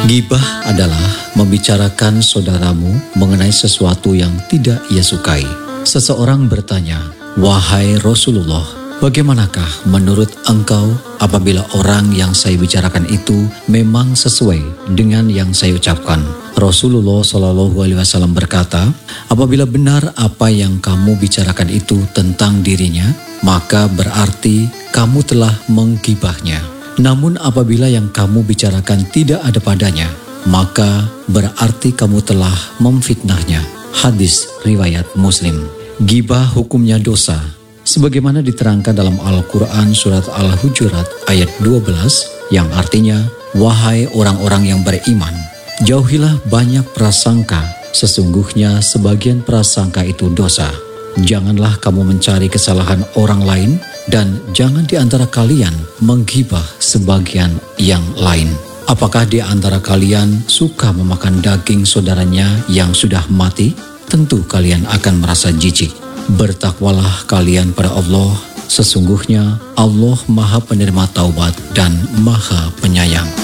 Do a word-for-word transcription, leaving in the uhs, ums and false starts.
Ghibah adalah membicarakan saudaramu mengenai sesuatu yang tidak ia sukai. Seseorang bertanya, "Wahai Rasulullah, bagaimanakah menurut engkau apabila orang yang saya bicarakan itu memang sesuai dengan yang saya ucapkan?" Rasulullah Shallallahu Alaihi Wasallam berkata, "Apabila benar apa yang kamu bicarakan itu tentang dirinya, maka berarti kamu telah menggibahnya. Namun apabila yang kamu bicarakan tidak ada padanya, maka berarti kamu telah memfitnahnya." Hadis riwayat Muslim. Ghibah hukumnya dosa, sebagaimana diterangkan dalam Al-Quran surat Al-Hujurat ayat dua belas, yang artinya, "Wahai orang-orang yang beriman, jauhilah banyak prasangka, sesungguhnya sebagian prasangka itu dosa. Janganlah kamu mencari kesalahan orang lain, dan jangan di antara kalian menggibah sebagian yang lain." Apakah di antara kalian suka memakan daging saudaranya yang sudah mati? Tentu kalian akan merasa jijik. Bertakwalah kalian pada Allah, sesungguhnya Allah Maha Penerima Taubat dan Maha Penyayang.